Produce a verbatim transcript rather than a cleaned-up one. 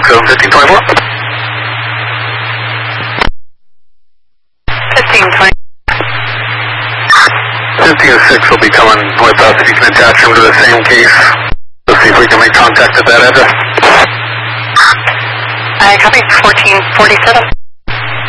code fifteen twenty-four. fifteen twenty. fifteen oh six will be coming with us. If you can attach him to the same case, let's see if we can make contact at that address. I copy fourteen forty-seven.